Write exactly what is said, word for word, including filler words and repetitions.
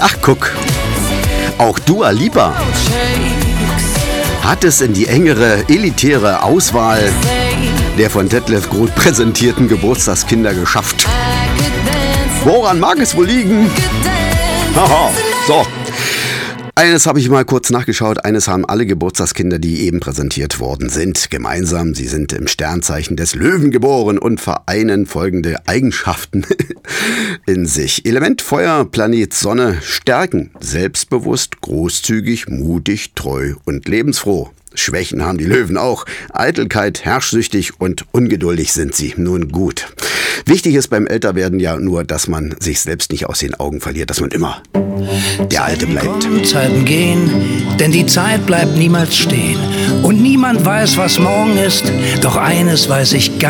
Ach guck, auch Dua Lipa hat es in die engere, elitäre Auswahl der von Detlef Groth präsentierten Geburtstagskinder geschafft. Woran mag es wohl liegen? Haha, so. Eines habe ich mal kurz nachgeschaut, eines haben alle Geburtstagskinder, die eben präsentiert worden sind, gemeinsam. Sie sind im Sternzeichen des Löwen geboren und vereinen folgende Eigenschaften in sich. Element Feuer, Planet Sonne, Stärken, selbstbewusst, großzügig, mutig, treu und lebensfroh. Schwächen haben die Löwen auch. Eitelkeit, herrschsüchtig und ungeduldig sind sie. Nun gut. Wichtig ist beim Älterwerden ja nur, dass man sich selbst nicht aus den Augen verliert, dass man immer der Alte bleibt. Zeiten kommen, Zeiten gehen, denn die Zeit bleibt niemals stehen. Und niemand weiß, was morgen ist, doch eines weiß ich ganz